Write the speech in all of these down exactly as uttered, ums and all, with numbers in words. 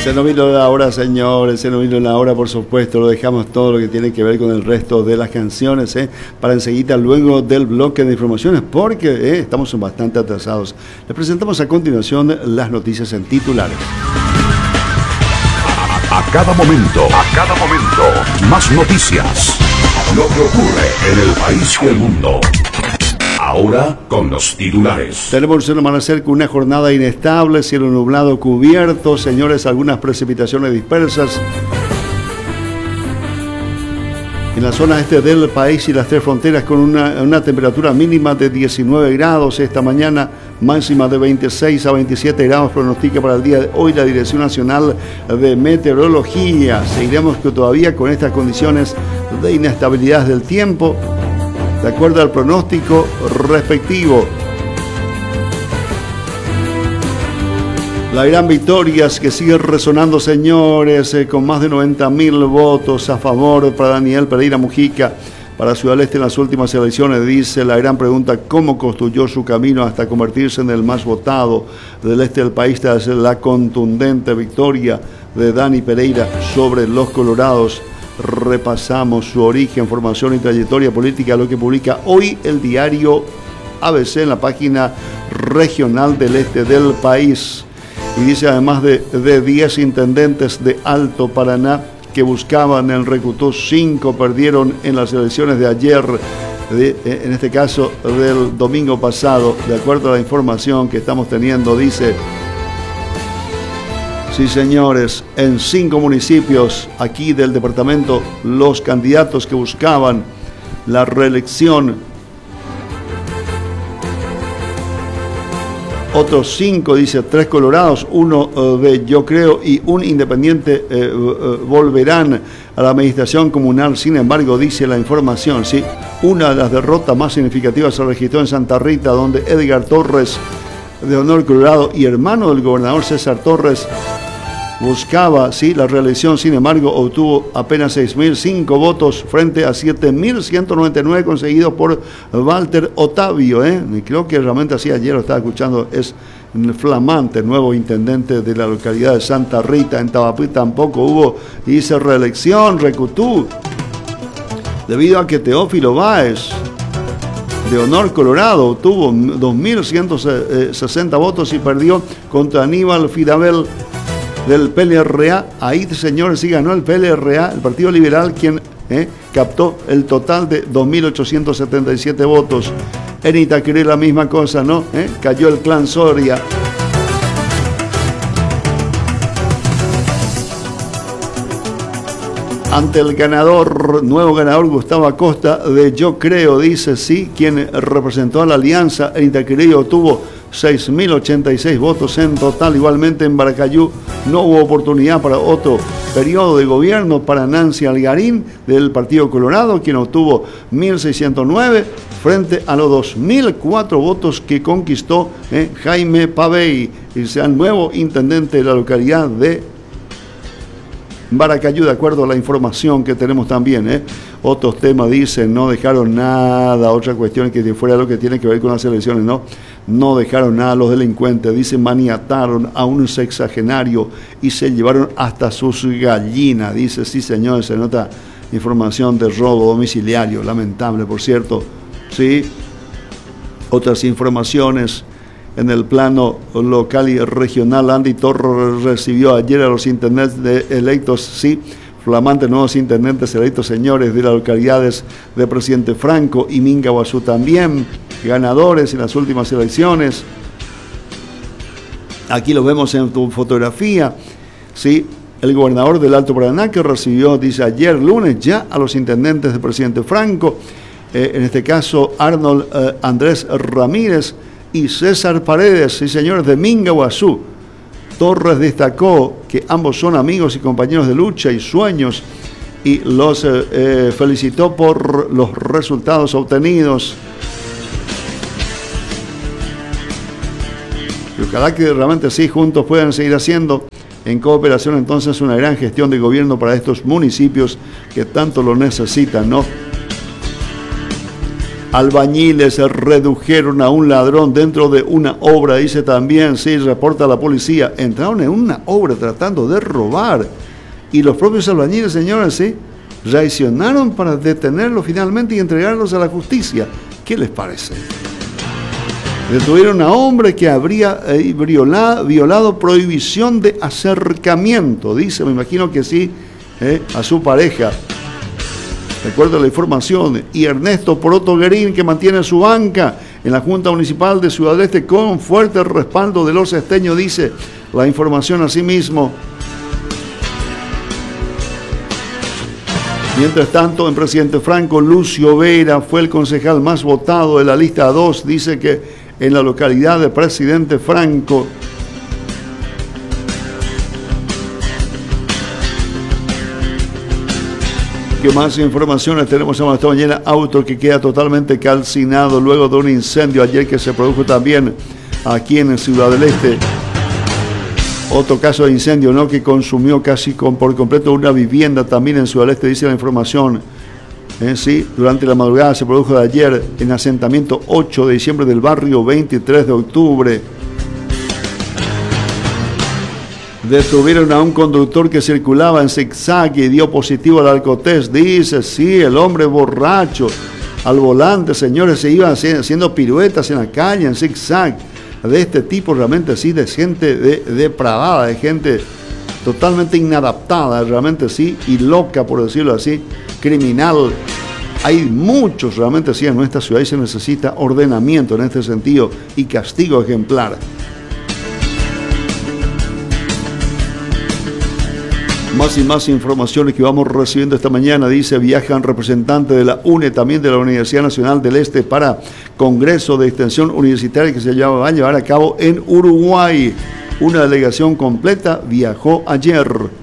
Se nos vino la hora, señores, se nos vino la hora, por supuesto. Lo dejamos todo lo que tiene que ver con el resto de las canciones, ¿eh? Para enseguida, luego del bloque de informaciones, porque ¿eh? estamos bastante atrasados. Les presentamos a continuación las noticias en titulares. A, a cada momento, a cada momento, más noticias. Lo que ocurre en el país y el mundo. Ahora con los titulares. Tenemos un amanecer con una jornada inestable, cielo nublado cubierto, señores, algunas precipitaciones dispersas en la zona este del país y las tres fronteras, con una, una temperatura mínima de diecinueve grados esta mañana, máxima de veintiséis a veintisiete grados pronostica para el día de hoy la Dirección Nacional de Meteorología. Seguiremos que todavía con estas condiciones de inestabilidad del tiempo, de acuerdo al pronóstico respectivo. La gran victoria que sigue resonando, señores, eh, con más de noventa mil votos a favor para Daniel Pereira Mujica, para Ciudad del Este en las últimas elecciones. Dice la gran pregunta: ¿cómo construyó su camino hasta convertirse en el más votado del este del país tras la contundente victoria de Dani Pereira sobre los colorados? Repasamos su origen, formación y trayectoria política, lo que publica hoy el diario A B C en la página regional del este del país. Y dice, además de, de diez intendentes de Alto Paraná que buscaban el Recutú, cinco perdieron en las elecciones de ayer, de, en este caso del domingo pasado. De acuerdo a la información que estamos teniendo, dice: sí, señores, en cinco municipios aquí del departamento, los candidatos que buscaban la reelección, otros cinco, dice, tres colorados, uno uh, de Yo Creo y un independiente eh, uh, volverán a la administración comunal. Sin embargo, dice la información, ¿sí? Una de las derrotas más significativas se registró en Santa Rita, donde Edgar Torres, de Honor Colorado y hermano del gobernador César Torres, buscaba, sí, la reelección. Sin embargo, obtuvo apenas seis mil cinco votos frente a siete mil ciento noventa y nueve conseguidos por Walter Otavio, ¿eh? Y creo que realmente así, ayer lo estaba escuchando, es flamante nuevo intendente de la localidad de Santa Rita. En Tabapí tampoco hubo, dice, reelección, Recutú, debido a que Teófilo Báez, de Honor Colorado, obtuvo dos mil ciento sesenta votos y perdió contra Aníbal Fidabel del P L R A. Ahí, señores, sí ganó el P L R A, el Partido Liberal, quien eh, captó el total de dos mil ochocientos setenta y siete votos. En Itaqueré la misma cosa, ¿no? ¿Eh? Cayó el clan Soria. Ante el ganador, nuevo ganador, Gustavo Acosta, de Yo Creo, dice, sí, quien representó a la alianza en Itaqueré, obtuvo seis mil ochenta y seis votos en total. Igualmente en Baracayú no hubo oportunidad para otro periodo de gobierno para Nancy Algarín del Partido Colorado, quien obtuvo mil seiscientos nueve frente a los dos mil cuatro votos que conquistó eh, Jaime Pavey, y sea el nuevo intendente de la localidad de Baracayú, de acuerdo a la información que tenemos también. ¿eh? Otros temas, dicen, no dejaron nada. Otra cuestión que fuera lo que tiene que ver con las elecciones, no, no dejaron nada los delincuentes. Dicen, maniataron a un sexagenario y se llevaron hasta sus gallinas. Dice, sí, señores, se nota información de robo domiciliario, lamentable, por cierto. Sí, otras informaciones. En el plano local y regional, Andy Torres recibió ayer a los intendentes de electos, sí, flamantes nuevos intendentes electos, señores, de las localidades de Presidente Franco y Mingaguazú también, ganadores en las últimas elecciones. Aquí lo vemos en tu fotografía, sí, el gobernador del Alto Paraná, que recibió, dice, ayer lunes ya a los intendentes de Presidente Franco, eh, en este caso Arnold eh, Andrés Ramírez y César Paredes, sí, señores, de Mingaguazú. Torres destacó que ambos son amigos y compañeros de lucha y sueños y los eh, eh, felicitó por los resultados obtenidos. Y ojalá que realmente sí, juntos puedan seguir haciendo en cooperación entonces una gran gestión de gobierno para estos municipios que tanto lo necesitan, ¿no? Albañiles redujeron a un ladrón dentro de una obra, dice también, sí, reporta la policía. Entraron en una obra tratando de robar y los propios albañiles, señores, sí, reaccionaron para detenerlo finalmente y entregarlos a la justicia. ¿Qué les parece? Detuvieron a hombre que habría eh, violado, violado prohibición de acercamiento, dice, me imagino que sí, eh, a su pareja. Recuerda la información. Y Ernesto Poroto Guerín, que mantiene su banca en la Junta Municipal de Ciudad del Este con fuerte respaldo de los esteños, dice la información asimismo. Mientras tanto, en Presidente Franco, Lucio Vera fue el concejal más votado de la lista dos, dice que en la localidad de Presidente Franco. ¿Qué más informaciones tenemos esta mañana? Auto que queda totalmente calcinado luego de un incendio ayer que se produjo también aquí en Ciudad del Este. Otro caso de incendio, ¿no?, que consumió casi con, por completo una vivienda también en Ciudad del Este, dice la información. Eh, sí, durante la madrugada se produjo de ayer en asentamiento ocho de diciembre del barrio veintitrés de octubre. Detuvieron a un conductor que circulaba en zigzag y dio positivo al alcotest. Dice, sí, el hombre borracho al volante, señores, se iba haciendo piruetas en la calle, en zigzag. De este tipo realmente sí, de gente de, depravada, de gente totalmente inadaptada, realmente sí, y loca, por decirlo así, criminal. Hay muchos realmente sí en nuestra ciudad y se necesita ordenamiento en este sentido y castigo ejemplar. Más y más informaciones que vamos recibiendo esta mañana. Dice, viajan representantes de la U N E, también de la Universidad Nacional del Este, para Congreso de Extensión Universitaria que se va a llevar a cabo en Uruguay. Una delegación completa viajó ayer.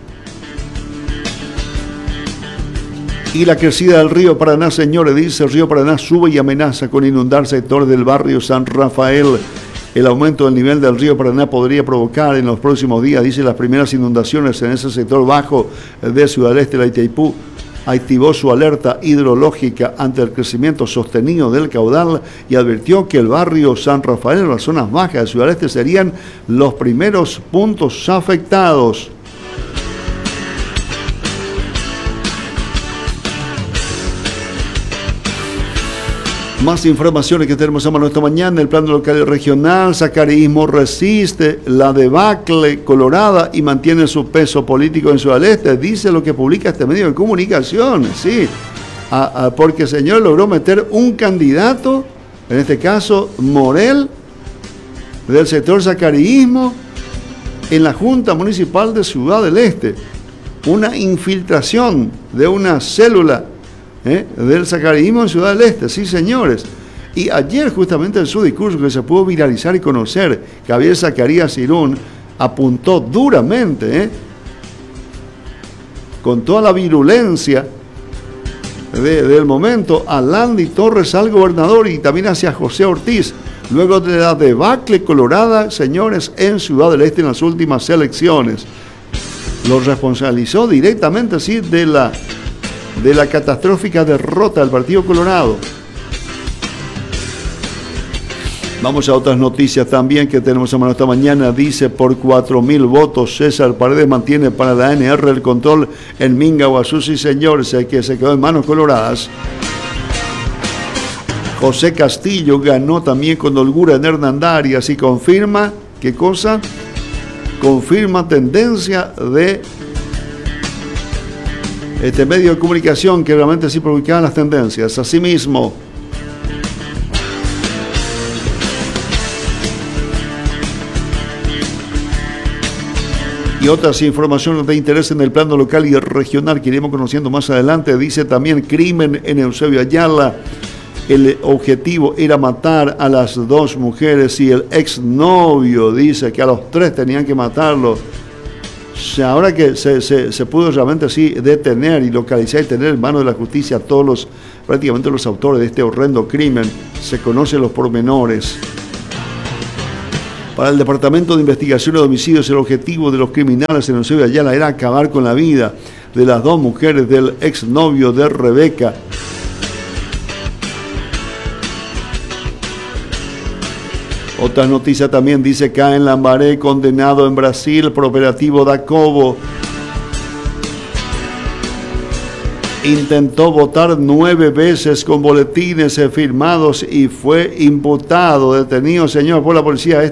Y la crecida del río Paraná, señores, dice, el río Paraná sube y amenaza con inundar sectores del barrio San Rafael. El aumento del nivel del río Paraná podría provocar en los próximos días, dice, las primeras inundaciones en ese sector bajo de Ciudad del Este. La Itaipú activó su alerta hidrológica ante el crecimiento sostenido del caudal y advirtió que el barrio San Rafael en las zonas bajas de Ciudad del Este serían los primeros puntos afectados. Más informaciones que tenemos a mano esta mañana. El plano local y regional, Zacarísmo resiste la debacle colorada y mantiene su peso político en Ciudad del Este. Dice lo que publica este medio de comunicación, sí, a, a, porque señor logró meter un candidato, en este caso Morel, del sector Zacarísmo, en la Junta Municipal de Ciudad del Este. Una infiltración de una célula ¿Eh? del zacarísmo en Ciudad del Este, sí, señores. Y ayer, justamente en su discurso que se pudo viralizar y conocer, Javier Zacarías Irún apuntó duramente, ¿eh? con toda la virulencia de, del momento, a Landy Torres, al gobernador, y también hacia José Ortiz, luego de la debacle colorada, señores, en Ciudad del Este en las últimas elecciones. Lo responsabilizó directamente, sí, de la de la catastrófica derrota del Partido Colorado. Vamos a otras noticias también que tenemos a mano esta mañana. Dice, por cuatro mil votos, César Paredes mantiene para la A N R el control en Mingaguazú. Sí, señores, que se quedó en manos coloradas. José Castillo ganó también con holgura en Hernandarias y confirma, ¿qué cosa? Confirma tendencia de este medio de comunicación que realmente sí publicaba las tendencias. Asimismo, y otras informaciones de interés en el plano local y regional que iremos conociendo más adelante. Dice también, crimen en Eusebio Ayala. El objetivo era matar a las dos mujeres y el exnovio dice que a los tres tenían que matarlos. Ahora que se, se, se pudo realmente así detener y localizar y tener en manos de la justicia a todos los, prácticamente los autores de este horrendo crimen, se conocen los pormenores. Para el Departamento de Investigación de Homicidios, el objetivo de los criminales en Eusebio Ayala era acabar con la vida de las dos mujeres del exnovio de Rebeca. Otras noticias también dice Caen Lambaré condenado en Brasil por operativo Dacobo. Intentó votar nueve veces con boletines firmados y fue imputado, detenido, señor, por la policía.